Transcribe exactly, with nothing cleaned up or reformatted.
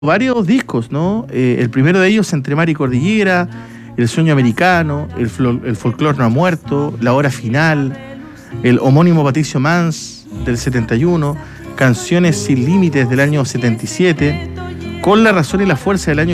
varios discos, ¿no? Eh, el primero de ellos, Entre Mar y Cordillera, El Sueño Americano, El, Flo- el Folclor No Ha Muerto, La Hora Final, el homónimo Patricio Mans del setenta y uno, Canciones Sin Límites del año setenta y siete, Con la Razón y la Fuerza del año